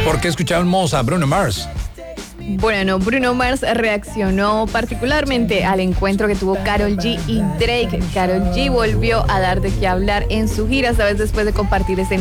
¿Por qué escuchamos a Bruno Mars? Bueno, Bruno Mars reaccionó particularmente al encuentro que tuvo Karol G y Drake. Karol G volvió a dar de qué hablar en su gira, ¿sabes? Después de compartir ese